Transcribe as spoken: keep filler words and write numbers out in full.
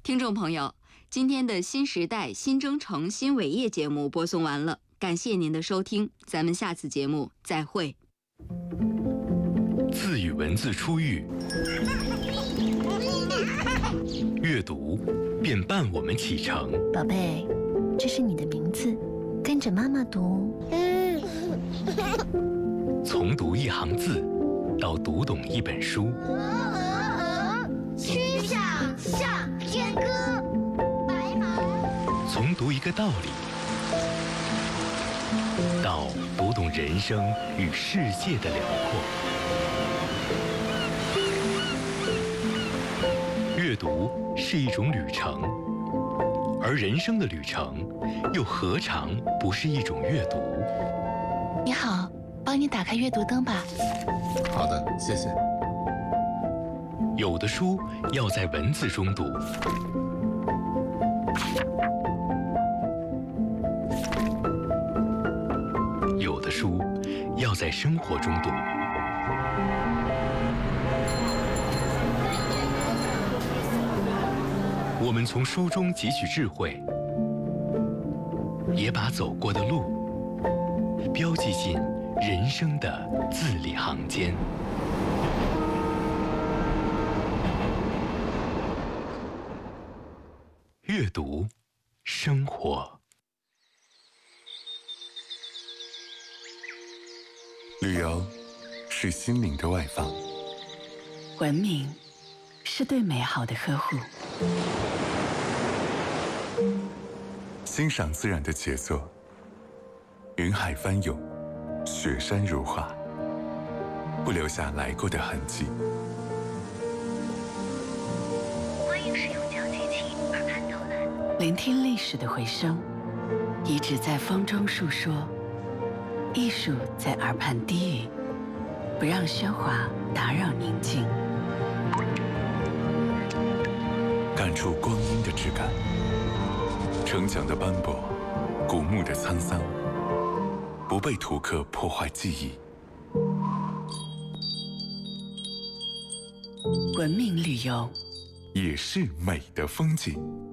听众朋友，今天的新时代新征程新伟业节目播送完了，感谢您的收听，咱们下次节目再会。 字与文字初遇，阅读便伴我们启程。 宝贝，这是你的名字，跟着妈妈读。 从读一行字到读懂一本书， 曲项向天歌，白马。 从读一个道理到读懂人生与世界的辽阔。阅读是一种旅程，而人生的旅程又何尝不是一种阅读？ 你好，帮你打开阅读灯吧。 好的，谢谢。 有的书要在文字中读，有的书要在生活中读。我们从书中汲取智慧，也把走过的路标记进人生的字里行间。阅读，生活。 旅游是心灵的外放， 文明是对美好的呵护。 欣赏自然的杰作，云海翻涌，雪山如画，不留下来过的痕迹。 欢迎使用讲解器耳畔导览， 聆听历史的回声，遗址在风中述说，艺术在耳畔低语，不让喧哗打扰宁静。 感触光阴的质感，城墙的斑驳，古墓的沧桑，不被图刻破坏记忆。 文明旅游也是美的风景。